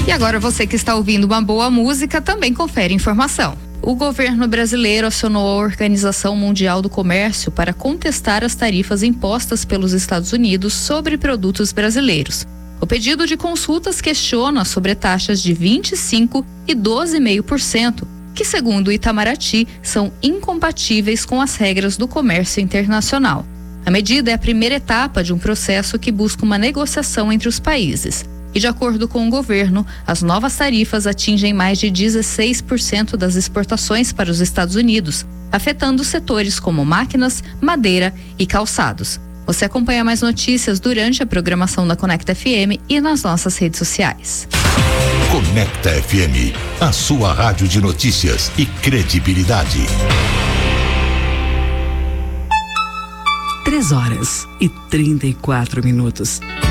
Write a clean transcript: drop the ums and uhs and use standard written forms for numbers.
E agora você que está ouvindo uma boa música também confere informação. O governo brasileiro acionou a Organização Mundial do Comércio para contestar as tarifas impostas pelos Estados Unidos sobre produtos brasileiros. O pedido de consultas questiona sobre taxas de 25% e 12,5%, que, segundo o Itamaraty, são incompatíveis com as regras do comércio internacional. A medida é a primeira etapa de um processo que busca uma negociação entre os países. E, de acordo com o governo, as novas tarifas atingem mais de 16% das exportações para os Estados Unidos, afetando setores como máquinas, madeira e calçados. Você acompanha mais notícias durante a programação da Conecta FM e nas nossas redes sociais. Conecta FM, a sua rádio de notícias e credibilidade. 3 horas e 34 minutos.